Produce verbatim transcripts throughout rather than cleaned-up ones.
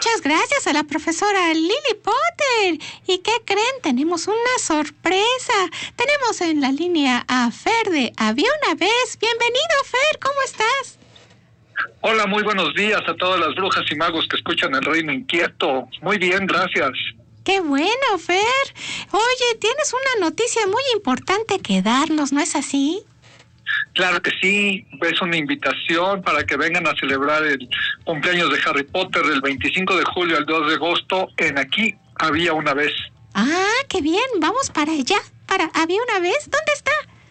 Muchas gracias a la profesora Lily Potter. ¿Y qué creen? Tenemos una sorpresa. Tenemos en la línea a Fer de Había una vez. Bienvenido, Fer, ¿cómo estás? Hola, muy buenos días a todas las brujas y magos que escuchan El Reino Inquieto. Muy bien, gracias. ¡Qué bueno, Fer! Oye, tienes una noticia muy importante que darnos, ¿no es así? Claro que sí, es una invitación para que vengan a celebrar el cumpleaños de Harry Potter del veinticinco de julio al dos de agosto en Aquí Había una vez. ¡Ah, qué bien! Vamos para allá, para Había una vez. ¿Dónde está?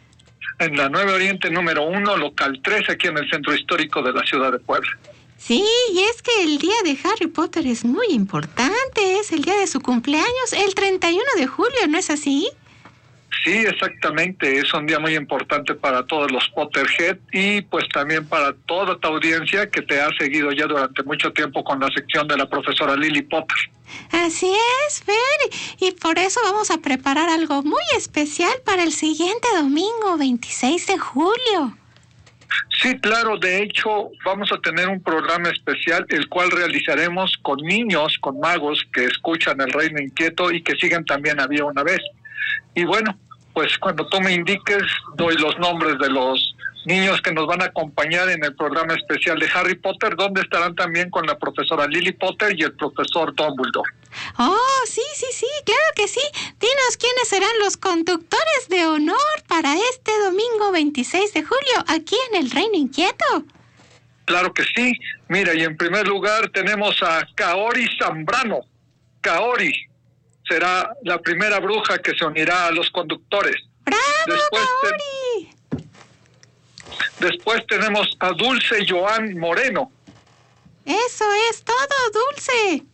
En la nueve Oriente número uno, local tres, aquí en el centro histórico de la ciudad de Puebla. Sí, y es que el día de Harry Potter es muy importante, es el día de su cumpleaños, el treinta y uno de julio, ¿no es así? Sí, exactamente, es un día muy importante para todos los Potterhead y pues también para toda tu audiencia que te ha seguido ya durante mucho tiempo con la sección de la profesora Lily Potter. Así es, Fer, y por eso vamos a preparar algo muy especial para el siguiente domingo, veintiséis de julio. Sí, claro, de hecho vamos a tener un programa especial el cual realizaremos con niños, con magos que escuchan El Reino Inquieto y que siguen también Había una vez. Y bueno, pues cuando tú me indiques doy los nombres de los niños que nos van a acompañar en el programa especial de Harry Potter, donde estarán también con la profesora Lily Potter y el profesor Dumbledore. Oh, sí, sí, sí, claro que sí. Dinos quiénes serán los conductores de honor para este domingo veintiséis de julio, aquí en El Reino Inquieto. Claro que sí. Mira, y en primer lugar tenemos a Kaori Zambrano. Kaori será la primera bruja que se unirá a los conductores. ¡Bravo, Después Kaori! Te... Después tenemos a Dulce Joan Moreno. Eso es todo, Dulce.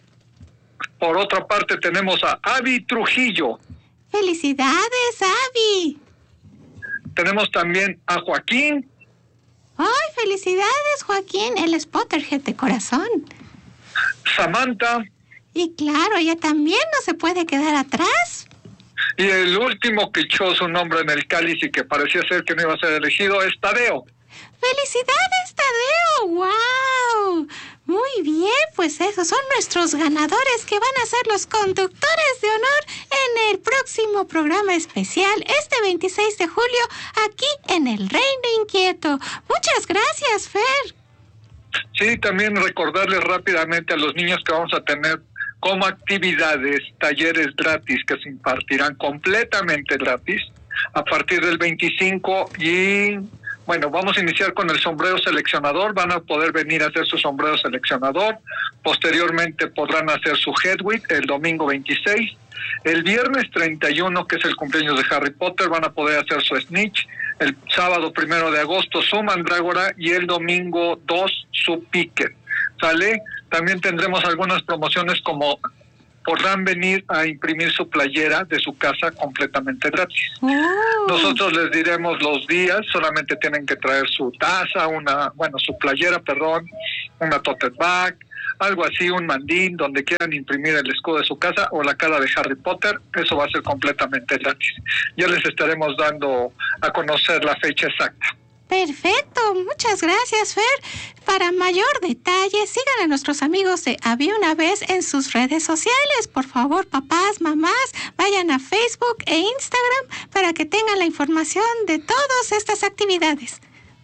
Por otra parte tenemos a Abby Trujillo. ¡Felicidades, Abby! Tenemos también a Joaquín. ¡Ay, felicidades, Joaquín! Él es Potterhead de corazón. Samantha. Y claro, ella también no se puede quedar atrás. Y el último que echó su nombre en el cáliz y que parecía ser que no iba a ser elegido es Tadeo. ¡Felicidades, Tadeo! ¡Wow! Muy bien, pues esos son nuestros ganadores que van a ser los conductores de honor en el próximo programa especial este veintiséis de julio aquí en El Reino Inquieto. Muchas gracias, Fer. Sí, también recordarles rápidamente a los niños que vamos a tener como actividades, talleres gratis que se impartirán completamente gratis a partir del veinticinco y bueno, vamos a iniciar con el sombrero seleccionador, van a poder venir a hacer su sombrero seleccionador, posteriormente podrán hacer su Hedwig el domingo veintiséis, el viernes treinta y uno, que es el cumpleaños de Harry Potter, van a poder hacer su Snitch, el sábado primero de agosto su Mandrágora y el domingo dos su Pickett, ¿sale? También tendremos algunas promociones como podrán venir a imprimir su playera de su casa completamente gratis. Oh. Nosotros les diremos los días, solamente tienen que traer su taza, una, bueno, su playera, perdón, una tote bag, algo así, un mandín, donde quieran imprimir el escudo de su casa o la cara de Harry Potter, eso va a ser completamente gratis. Ya les estaremos dando a conocer la fecha exacta. Perfecto, muchas gracias, Fer. Para mayor detalle, sigan a nuestros amigos de Había una vez en sus redes sociales. Por favor, papás, mamás, vayan a Facebook e Instagram para que tengan la información de todas estas actividades.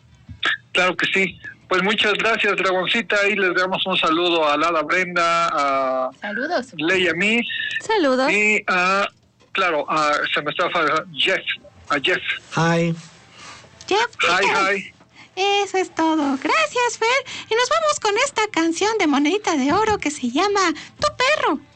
Claro que sí. Pues muchas gracias, Dragoncita. Y les damos un saludo a Lada Brenda, a Saludos. Leia Miss. Saludos. Y a, claro, a, se me está faltando, Jeff, a Jeff. Hi. Jeff, Hi, hi. Eso es todo. Gracias, Fer. Y nos vamos con esta canción de Monedita de Oro que se llama Tu Perro.